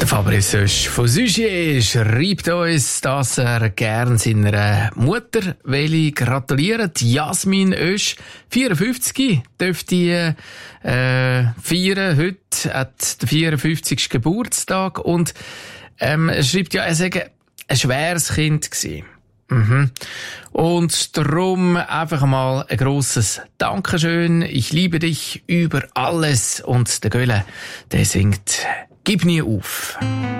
Fabrice Oesch von Sugier schreibt uns, dass er gern seiner Mutter gratulieren. Die Jasmin Oesch, 54, dürfte feiern. Heute hat der 54. Geburtstag und er schreibt ja, er sei ein schweres Kind gewesen. Und darum einfach mal ein grosses Dankeschön. Ich liebe dich über alles. Und der Gölle, der singt: Gib nie auf.